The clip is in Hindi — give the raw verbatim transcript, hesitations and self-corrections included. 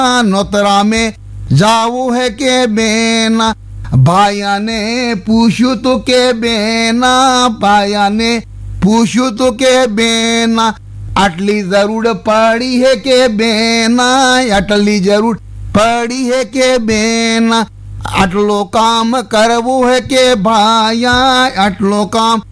नोतरा में जाऊ है के बेना, भाया ने पूछू तो के बेना, भाया ने पूछू तो के बेना, अटली जरूर पड़ी है के बेना, अटली जरूर पड़ी है के बेना, अटलो काम करवो है के भाया, अटलो काम